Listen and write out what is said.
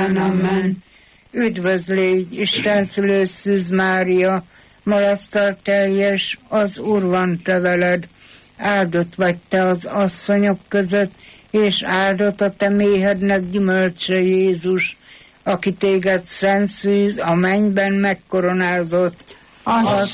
Amen, amen. Üdvözl légy, Isten szülő Szűz Mária, malasztal teljes, az Úr van te veled. Áldott vagy te az asszonyok között, és áldott a te méhednek gyümölcse Jézus, aki téged szent szűz a mennyben megkoronázott. Az